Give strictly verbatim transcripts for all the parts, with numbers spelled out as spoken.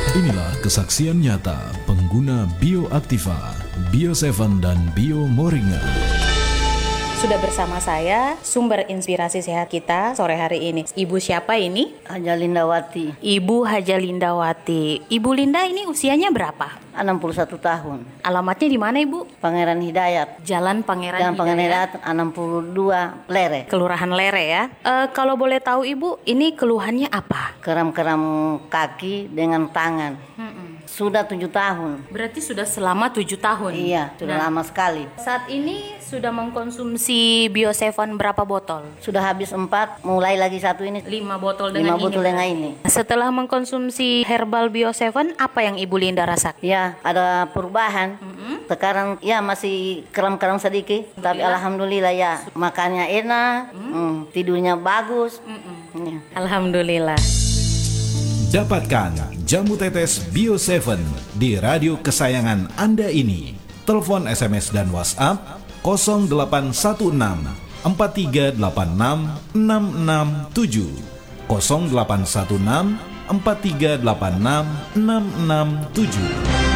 Inilah kesaksian nyata pengguna Bioaktiva, Bio tujuh dan Bio Moringa. Sudah bersama saya sumber inspirasi sehat kita sore hari ini. Ibu siapa ini? Haja Lindawati. Ibu Haja Lindawati. Ibu Linda ini usianya berapa? enam puluh satu tahun. Alamatnya di mana, Ibu? Pangeran Hidayat. Jalan Pangeran Jalan Pangeran Hidayat. Hidayat enam puluh dua Lere. Kelurahan Lere ya. E, kalau boleh tahu Ibu, ini keluhannya apa? Keram-keram kaki dengan tangan. Mm-mm. Sudah tujuh tahun. Berarti sudah selama tujuh tahun. Iya, sudah Nah, lama sekali. saat ini sudah mengkonsumsi Bio tujuh berapa botol? Sudah habis empat, mulai lagi satu ini. Lima botol dengan Lima ini. botol dengan ini. Setelah mengkonsumsi herbal Bio tujuh, apa yang Ibu Linda rasakan? Ya, ada perubahan. Mm-mm. Sekarang ya masih keram-keram sedikit, tapi alhamdulillah ya makannya enak, mm, tidurnya bagus. Ya. Alhamdulillah. Dapatkan jamu tetes Bio tujuh di radio kesayangan Anda ini. Telepon, S M S dan WhatsApp nol delapan satu enam empat tiga delapan enam enam enam tujuh nol delapan satu enam empat tiga delapan enam enam enam tujuh.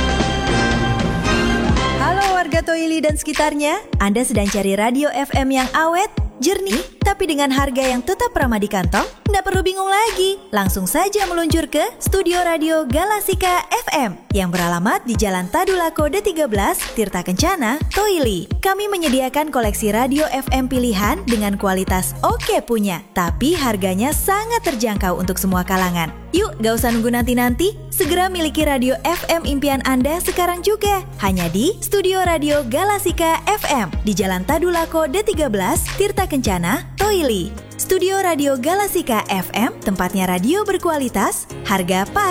Halo warga Toili dan sekitarnya, Anda sedang cari radio F M yang awet, jernih, tapi dengan harga yang tetap ramah di kantong? Nggak perlu bingung lagi, langsung saja meluncur ke Studio Radio Galasika F M yang beralamat di Jalan Tadulako D tiga belas, Tirta Kencana, Toili. Kami menyediakan koleksi radio F M pilihan dengan kualitas oke punya, tapi harganya sangat terjangkau untuk semua kalangan. Yuk, gak usah nunggu nanti-nanti, segera miliki radio F M impian Anda sekarang juga. Hanya di Studio Radio Galasika F M di Jalan Tadulako D tiga belas, Tirta Kencana, Toili. Studio Radio Galasika F M, tempatnya radio berkualitas, harga pas.